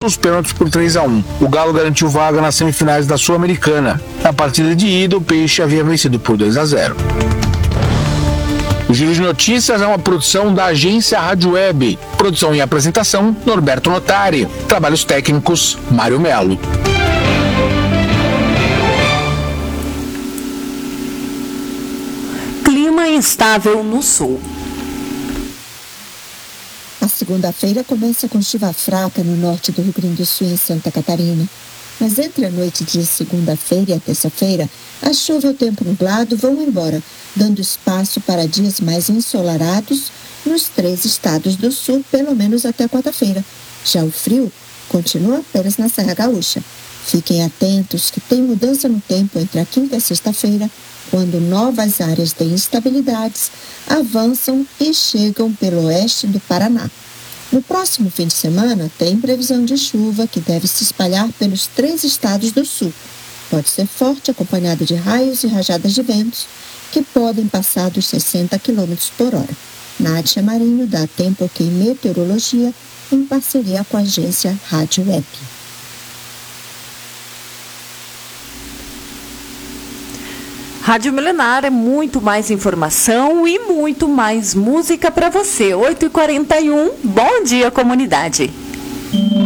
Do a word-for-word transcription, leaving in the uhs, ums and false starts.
nos pênaltis por três a um. O Galo garantiu vaga nas semifinais da Sul-Americana. Na partida de ida, o Peixe havia vencido por dois a zero. O Giro de Notícias é uma produção da agência Rádio Web. Produção e apresentação, Norberto Notari. Trabalhos técnicos, Mário Melo. Clima instável no sul. A segunda-feira começa com chuva fraca no norte do Rio Grande do Sul e em Santa Catarina. Mas entre a noite de segunda-feira e a terça-feira, a chuva e o tempo nublado vão embora, dando espaço para dias mais ensolarados nos três estados do sul, pelo menos até quarta-feira. Já o frio continua apenas na Serra Gaúcha. Fiquem atentos que tem mudança no tempo entre a quinta e a sexta-feira, quando novas áreas de instabilidades avançam e chegam pelo oeste do Paraná. No próximo fim de semana, tem previsão de chuva que deve se espalhar pelos três estados do sul. Pode ser forte, acompanhado de raios e rajadas de ventos, que podem passar dos sessenta quilômetros por hora. Nádia Marinho, da Tempo OK Meteorologia, em parceria com a agência Rádio Web. Rádio Milenar é muito mais informação e muito mais música para você. oito e quarenta e um, bom dia, comunidade.